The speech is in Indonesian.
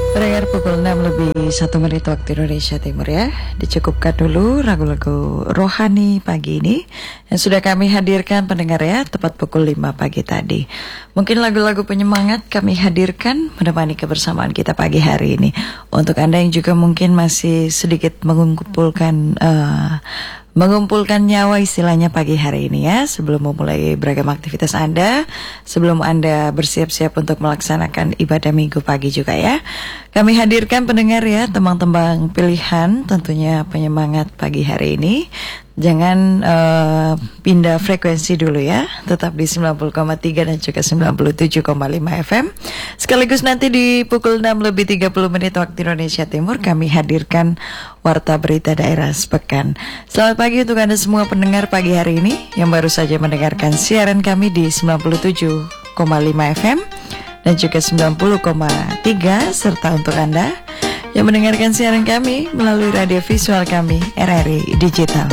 Pendengar pukul 6 lebih 1 menit waktu Indonesia Timur ya. Dicukupkan dulu lagu-lagu rohani pagi ini yang sudah kami hadirkan pendengar ya, tepat pukul 5 pagi tadi. Mungkin lagu-lagu penyemangat kami hadirkan menemani kebersamaan kita pagi hari ini. Untuk Anda yang juga mungkin masih sedikit mengumpulkan nyawa istilahnya pagi hari ini ya, sebelum memulai beragam aktivitas Anda, sebelum Anda bersiap-siap untuk melaksanakan ibadah minggu pagi juga ya. Kami hadirkan pendengar ya, tembang-tembang pilihan tentunya penyemangat pagi hari ini. Jangan pindah frekuensi dulu ya, tetap di 90,3 dan juga 97,5 FM. Sekaligus nanti di pukul 6 lebih 30 menit waktu Indonesia Timur kami hadirkan Warta Berita Daerah Sepekan. Selamat pagi untuk Anda semua pendengar pagi hari ini yang baru saja mendengarkan siaran kami di 97,5 FM dan juga 90,3, serta untuk Anda yang mendengarkan siaran kami melalui radio visual kami RRI Digital.